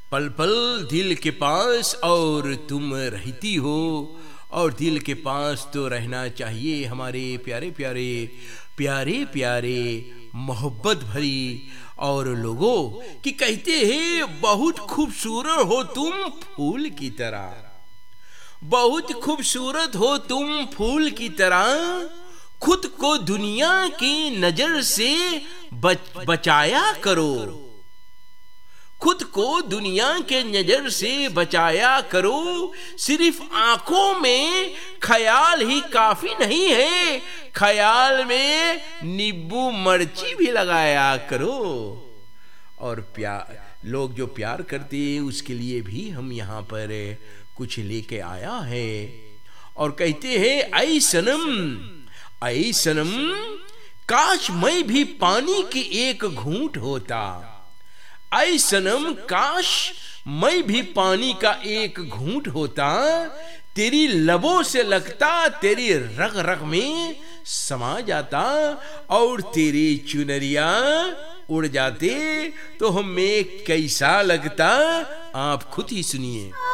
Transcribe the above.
पल पल दिल के पास और तुम रहती हो, और दिल के पास तो रहना चाहिए हमारे प्यारे प्यारे प्यारे प्यारे मोहब्बत भरी और लोगों कि कहते हैं बहुत खूबसूरत हो तुम फूल की तरह, बहुत खूबसूरत हो तुम फूल की तरह, खुद को दुनिया की नजर से बचाया करो, खुद को दुनिया के नजर से बचाया करो, सिर्फ आंखों में ख्याल ही काफी नहीं है, ख्याल में नींबू मिर्ची भी लगाया करो। और प्यार, लोग जो प्यार करते हैं उसके लिए भी हम यहाँ पर कुछ लेके आया है और कहते हैं ऐ सनम, ऐ सनम काश मैं भी पानी की एक घूंट होता, ऐ सनम काश मैं भी पानी का एक घूंट होता, तेरी लबों से लगता तेरी रग रग में समा जाता, और तेरी चुनरिया उड़ जाते तो हमें कैसा लगता, आप खुद ही सुनिए।